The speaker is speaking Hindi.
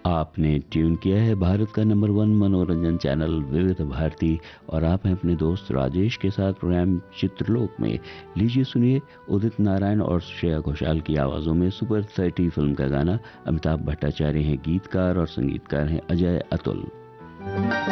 आपने ट्यून किया है भारत का नंबर 1 मनोरंजन चैनल विविध भारती और आप हैं अपने दोस्त राजेश के साथ प्रोग्राम चित्रलोक में। लीजिए सुनिए उदित नारायण और श्रेया घोषाल की आवाज़ों में सुपर 30 फिल्म का गाना। अमिताभ भट्टाचार्य हैं गीतकार और संगीतकार हैं अजय अतुल।